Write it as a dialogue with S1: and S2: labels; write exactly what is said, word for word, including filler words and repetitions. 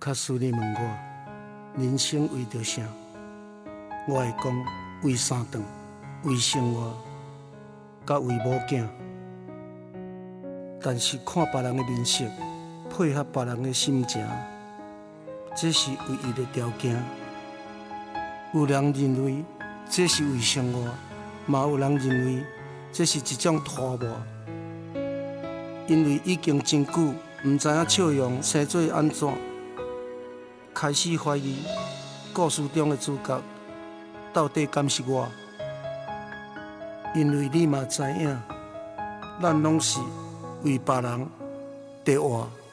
S1: 假使你问我人生为着啥，我会讲为三顿，为生活，甲为某囝。但是看别人的面色，配合别人的心情，这是唯一的条件。有人认为这是为生活，嘛有人认为这是一种拖磨。因为已经真久，唔知影笑容生做安怎，开始怀疑故事中的主角到底敢是我。因为你嘛知影，咱拢是为别人在活。